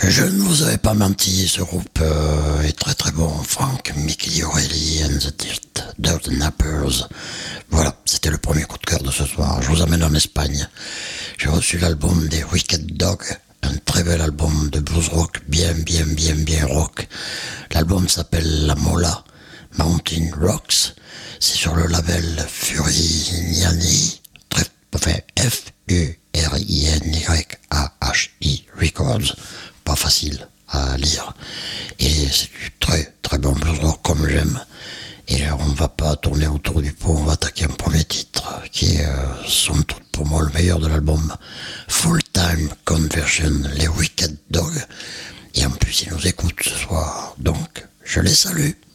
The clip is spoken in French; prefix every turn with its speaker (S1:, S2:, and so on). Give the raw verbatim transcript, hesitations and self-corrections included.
S1: Je ne vous avais pas menti, ce groupe euh, est très très bon. Frank, Mickey O'Reilly and the Dirt, Dirt Nappers. Voilà, c'était le premier coup de cœur de ce soir. Je vous amène en Espagne. J'ai reçu l'album des Wicked Dog, un très bel album de blues rock, bien bien bien bien rock. L'album s'appelle La Mola, Mountain Rocks. C'est sur le label Furiani, enfin F U R I N Y A H I Records. Pas facile à lire. Et c'est du très très bon blues rock comme j'aime. Et on va pas tourner autour du pot, on va attaquer un premier titre qui est, euh, somme toute pour moi, le meilleur de l'album. Full Time Conversion, les Wicked Dog. Et en plus, ils nous écoutent ce soir. Donc, je les salue.